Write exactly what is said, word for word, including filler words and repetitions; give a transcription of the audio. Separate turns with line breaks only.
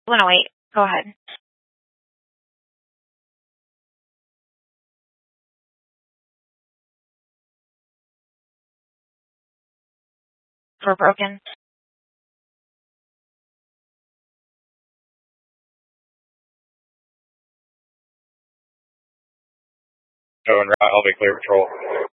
one oh eight. Go ahead. For broken.
Oh, and route L V Clear Patrol.